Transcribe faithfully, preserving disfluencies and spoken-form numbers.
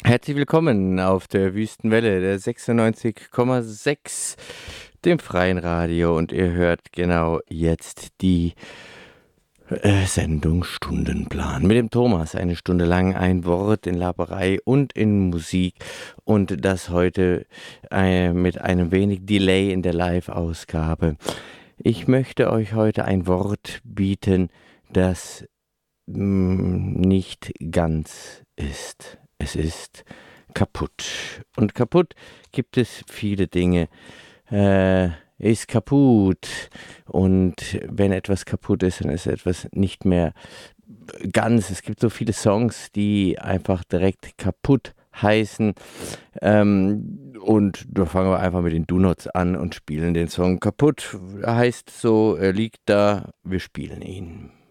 Herzlich willkommen auf der Wüstenwelle, der sechsundneunzig Komma sechs, dem freien Radio. Und ihr hört genau jetzt die äh, Sendung Stundenplan mit dem Thomas. Eine Stunde lang ein Wort in Laberei und in Musik. Und das heute äh, mit einem wenig Delay in der Live-Ausgabe. Ich möchte euch heute ein Wort bieten, das mh, nicht ganz ist. Es ist kaputt. Und kaputt gibt es viele Dinge. Äh, ist kaputt. Und wenn etwas kaputt ist, dann ist etwas nicht mehr ganz. Es gibt so viele Songs, die einfach direkt kaputt heißen. Ähm, und da fangen wir einfach mit den Do-Nots an und spielen den Song kaputt. Heißt so, er liegt da, wir spielen ihn.